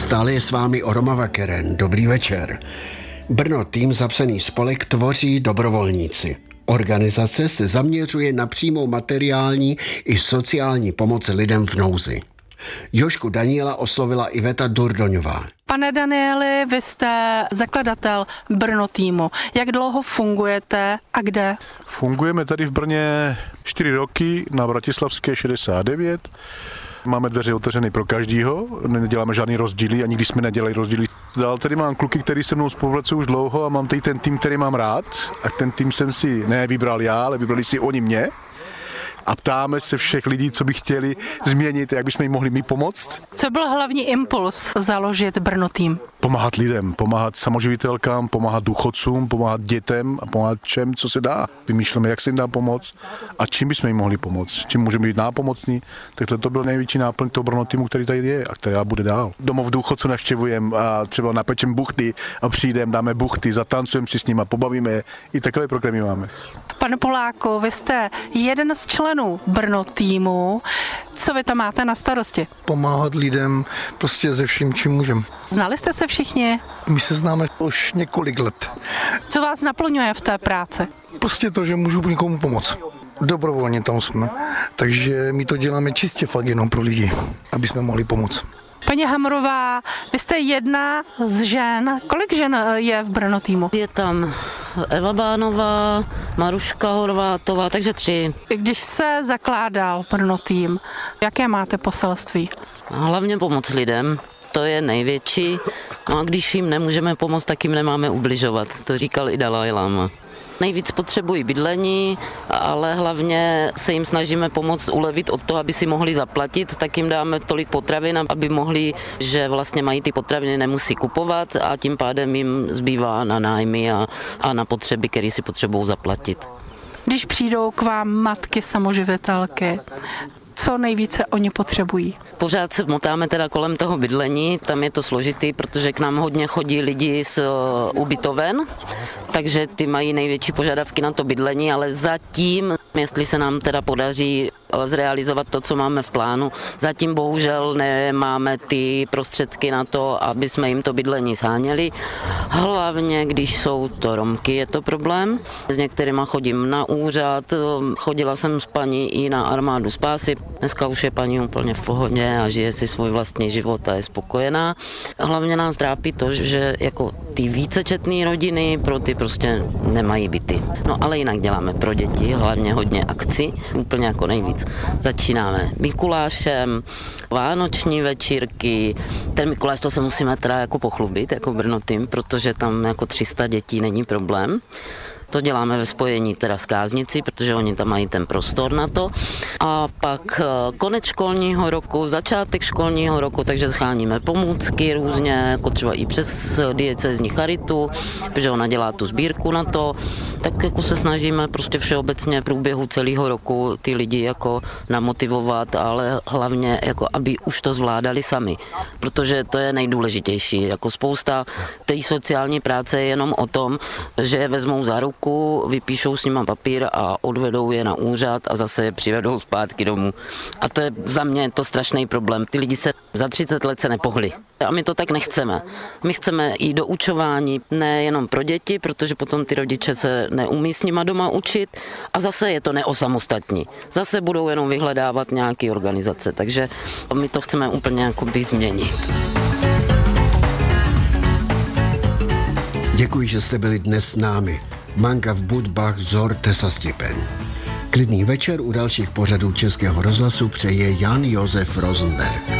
Stále je s vámi Ormava Keren. Dobrý večer. Brno tým zapsaný spolek tvoří dobrovolníci. Organizace se zaměřuje na přímou materiální i sociální pomoc lidem v nouzi. Jožku Daniela oslovila Iveta Durdoňová. Pane Danieli, vy jste zakladatel Brno týmu. Jak dlouho fungujete a kde? Fungujeme tady v Brně 4 roky na Bratislavské 69. Máme dveře otevřené pro každýho, neděláme žádný rozdíly, ani když jsme nedělali rozdíly. Dál tady mám kluky, který se mnou spolupracují už dlouho a mám tady ten tým, který mám rád. A ten tým jsem si nevybral já, ale vybrali si oni mě. A ptáme se všech lidí, co by chtěli změnit, jak bychom jim mohli my pomoct. Co byl hlavní impuls založit Brno tým? Pomáhat lidem, pomáhat samoživitelkám, pomáhat důchodcům, pomáhat dětem a pomáhat všem, co se dá. Vymýšlíme, jak se jim dá pomoct a čím bychom jim mohli pomoct, čím můžeme být nápomocní. Takhle to byl největší náplň toho Brno týmu, který tady je a který bude dál. Domov důchodců navštěvujeme a třeba napečeme buchty a přijdeme, dáme buchty, zatancujeme si s nimi, pobavíme je. I takové programy máme. Pane Poláku, vy jste jeden z členů Brno týmu. Co vy tam máte na starosti? Pomáhat lidem prostě ze vším, čím můžeme. Znali jste se všichni? My se známe už několik let. Co vás naplňuje v té práci? Prostě to, že můžu někomu pomoct. Dobrovolně tam jsme. Takže my to děláme čistě fakt jenom pro lidi, aby jsme mohli pomoct. Paní Hamrová, vy jste jedna z žen. Kolik žen je v Brno týmu? Je tam Eva Bánová, Maruška Horvátová, takže 3. Když se zakládal Brno tým, jaké máte poselství? Hlavně pomoc lidem, to je největší. No a když jim nemůžeme pomoct, tak jim nemáme ubližovat. To říkal i Dalaj Lama. Nejvíc potřebují bydlení, ale hlavně se jim snažíme pomoct ulevit od toho, aby si mohli zaplatit, tak jim dáme tolik potravin, aby mohli, že vlastně mají ty potraviny, nemusí kupovat a tím pádem jim zbývá na nájmy a na potřeby, které si potřebují zaplatit. Když přijdou k vám matky samoživitelky, co nejvíce oni potřebují? Pořád se motáme teda kolem toho bydlení, tam je to složitý, protože k nám hodně chodí lidi z ubytoven, takže ty mají největší požadavky na to bydlení, ale zatím, jestli se nám teda podaří zrealizovat to, co máme v plánu, zatím bohužel nemáme ty prostředky na to, aby jsme jim to bydlení sháněli. Hlavně, když jsou to Romky, je to problém. S některýma chodím na úřad, chodila jsem s paní i na armádu spásy. Dneska už je paní úplně v pohodě a žije si svůj vlastní život a je spokojená. Hlavně nás trápí to, že jako ty vícečetné rodiny pro ty prostě nemají byty. No ale jinak děláme pro děti, hlavně hodně akcí, úplně jako nejvíc. Začínáme Mikulášem, vánoční večírky. Ten Mikuláš, to se musíme teda jako pochlubit, jako Brno tým, protože tam jako 300 dětí není problém. To děláme ve spojení teda s Káznicí, protože oni tam mají ten prostor na to. A pak konec školního roku, začátek školního roku, takže scháníme pomůcky různě, jako třeba i přes diecézní charitu, protože ona dělá tu sbírku na to. Tak jako se snažíme prostě všeobecně v průběhu celého roku ty lidi jako namotivovat, ale hlavně jako aby už to zvládali sami, protože to je nejdůležitější. Jako spousta té sociální práce je jenom o tom, že je vezmou za ruku, vypíšou s nima papír a odvedou je na úřad a zase je přivedou zpátky domů. A to je za mě to strašný problém. Ty lidi se za 30 let se nepohli. A my to tak nechceme. My chceme i doučování, nejenom pro děti, protože potom ty rodiče se neumí s nima doma učit a zase je to neosamostatní. Zase budou jenom vyhledávat nějaké organizace, takže my to chceme úplně jakoby změnit. Děkuji, že jste byli dnes s námi. Manka v Budbach Zor Tesa Stipen. Klidný večer u dalších pořadů Českého rozhlasu přeje Jan Josef Rosenberg.